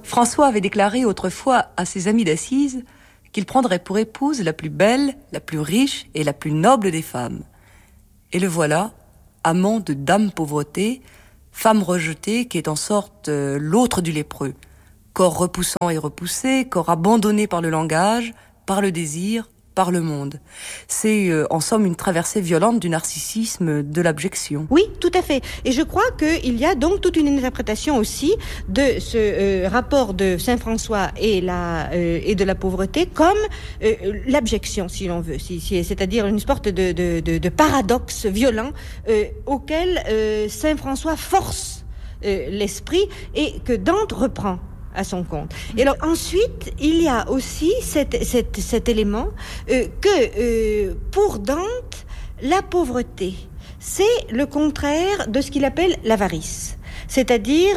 François avait déclaré autrefois à ses amis d'assises qu'il prendrait pour épouse la plus belle, la plus riche et la plus noble des femmes. Et le voilà, amant de Dame Pauvreté, femme rejetée qui est en sorte l'autre du lépreux. Corps repoussant et repoussé, corps abandonné par le langage, par le désir, par le monde. C'est en somme une traversée violente du narcissisme, de l'abjection. Oui, tout à fait. Et je crois qu'il y a donc toute une interprétation aussi de ce rapport de Saint François et de la pauvreté comme l'abjection, si l'on veut. C'est-à-dire une sorte de paradoxe violent auquel Saint François force l'esprit et que Dante reprend à son compte. Et alors ensuite, il y a aussi cet élément que pour Dante, la pauvreté, c'est le contraire de ce qu'il appelle l'avarice. C'est-à-dire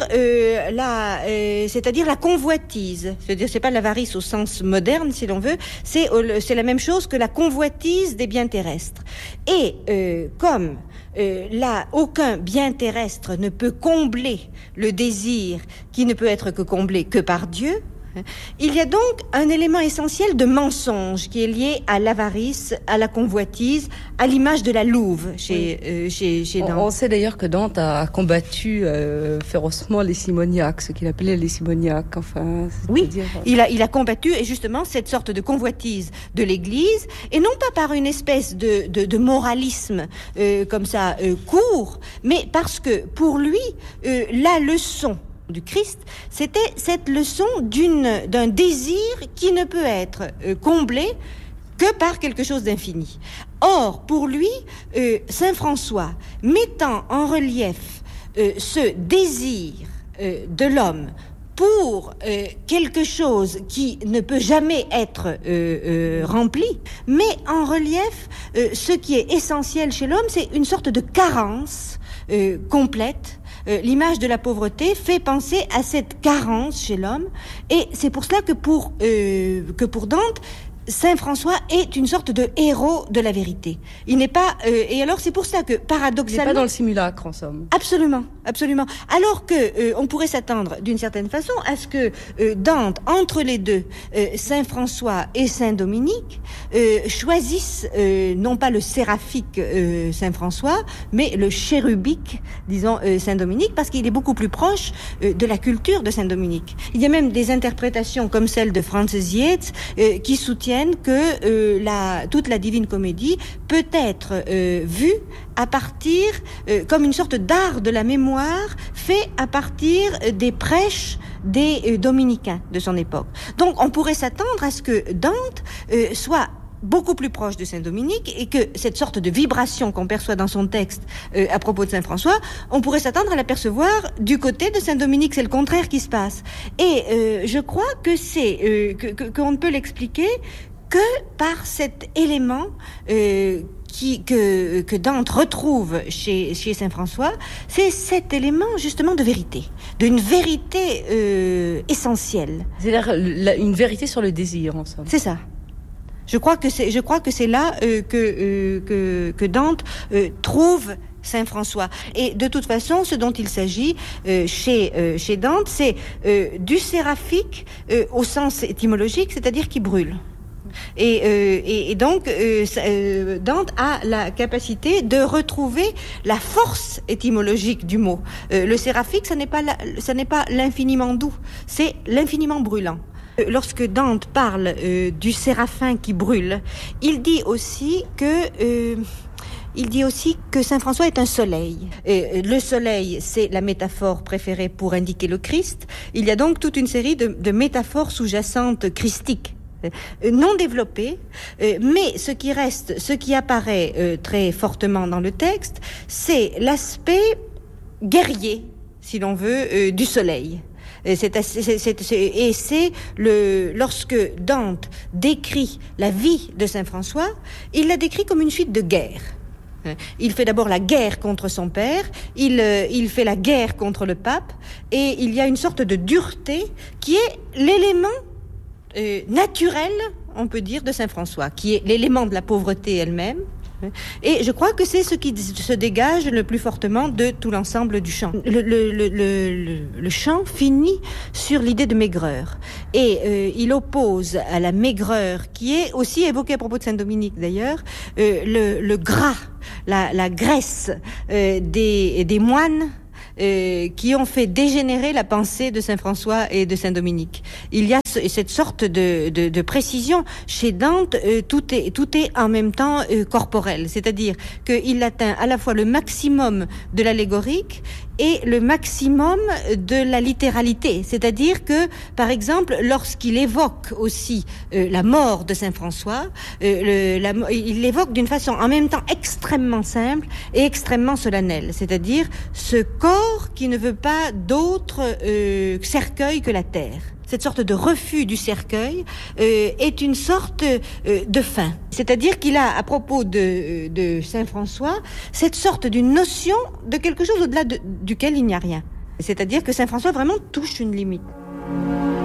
la convoitise. C'est-à-dire, c'est pas l'avarice au sens moderne, si l'on veut. C'est la même chose que la convoitise des biens terrestres. Et comme là, aucun bien terrestre ne peut combler le désir qui ne peut être que comblé que par Dieu, il y a donc un élément essentiel de mensonge qui est lié à l'avarice, à la convoitise, à l'image de la louve chez Dante. On sait d'ailleurs que Dante a combattu férocement les simoniaques, ce qu'il appelait les simoniaques. Enfin, oui, il a combattu et justement cette sorte de convoitise de l'Église, et non pas par une espèce de moralisme comme ça court, mais parce que pour lui la leçon du Christ, c'était cette leçon d'un désir qui ne peut être comblé que par quelque chose d'infini. Or, pour lui, Saint François, mettant en relief ce désir de l'homme pour quelque chose qui ne peut jamais être rempli, met en relief ce qui est essentiel chez l'homme, c'est une sorte de carence complète. L'image de la pauvreté fait penser à cette carence chez l'homme, et c'est pour cela que pour Dante, Saint François est une sorte de héros de la vérité. Il n'est pas et alors c'est pour ça que paradoxalement, il n'est pas dans le simulacre en somme. Absolument. Alors que on pourrait s'attendre d'une certaine façon à ce que Dante, entre les deux, Saint François et Saint Dominique, choisissent non pas le séraphique Saint François, mais le chérubique, disons Saint Dominique, parce qu'il est beaucoup plus proche de la culture de Saint Dominique. Il y a même des interprétations comme celle de Franz Yates qui soutiennent que toute la Divine Comédie peut être vue à partir comme une sorte d'art de la mémoire fait à partir des prêches des dominicains de son époque. Donc on pourrait s'attendre à ce que Dante soit beaucoup plus proche de Saint-Dominique et que cette sorte de vibration qu'on perçoit dans son texte à propos de Saint-François, on pourrait s'attendre à l'apercevoir du côté de Saint-Dominique. C'est le contraire qui se passe. Et je crois que qu'on ne peut l'expliquer que par cet élément que Dante retrouve chez Saint François, c'est cet élément justement de vérité, d'une vérité essentielle. C'est-à-dire une vérité sur le désir, en somme. C'est ça. Je crois que c'est là que Dante trouve Saint François. Et de toute façon, ce dont il s'agit chez Dante, c'est du séraphique au sens étymologique, c'est-à-dire qui brûle. Et donc Dante a la capacité de retrouver la force étymologique du mot. Le séraphique, ça n'est pas l'infiniment doux, c'est l'infiniment brûlant. Lorsque Dante parle du séraphin qui brûle, il dit aussi que Saint François est un soleil. Et le soleil, c'est la métaphore préférée pour indiquer le Christ. Il y a donc toute une série de métaphores sous-jacentes christiques, non développées, mais ce qui apparaît très fortement dans le texte, c'est l'aspect guerrier, si l'on veut, du soleil. Lorsque Dante décrit la vie de Saint François, il la décrit comme une suite de guerres. Il fait d'abord la guerre contre son père, il fait la guerre contre le pape, et il y a une sorte de dureté qui est l'élément naturel, on peut dire, de Saint François, qui est l'élément de la pauvreté elle-même, Et je crois que c'est ce qui se dégage le plus fortement de tout l'ensemble du chant. Le chant finit sur l'idée de maigreur. Et il oppose à la maigreur, qui est aussi évoquée à propos de Saint-Dominique d'ailleurs, le gras, la graisse des moines qui ont fait dégénérer la pensée de Saint François et de Saint Dominique. Il y a cette sorte de précision chez Dante. Tout est en même temps corporel, c'est-à-dire qu'il atteint à la fois le maximum de l'allégorique et le maximum de la littéralité, c'est-à-dire que, par exemple, lorsqu'il évoque aussi la mort de Saint François, il l'évoque d'une façon en même temps extrêmement simple et extrêmement solennelle, c'est-à-dire ce corps qui ne veut pas d'autre cercueil que la terre. Cette sorte de refus du cercueil est une sorte de fin. C'est-à-dire qu'il a, à propos de Saint François, cette sorte d'une notion de quelque chose au-delà duquel il n'y a rien. C'est-à-dire que Saint François vraiment touche une limite.